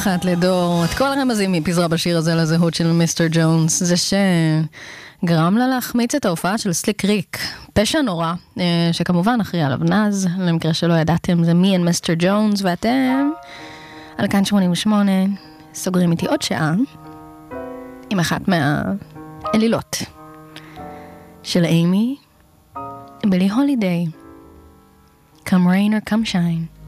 אחת לדור. את כל הרמזים היא פיזרה בשיר הזה לזהות של מיסטר ג'ונס. זה שגרם לה להחמיץ את ההופעה של סליק ריק. פשע נורא, שכמובן אחראי עליו נז, למקרה שלא ידעתם, זה מי and מיסטר ג'ונס, ואתם על כאן 88 סוגרים איתי עוד שעה עם אחת מהאלילות של אימי, בילי הולידיי. Come rain or come shine.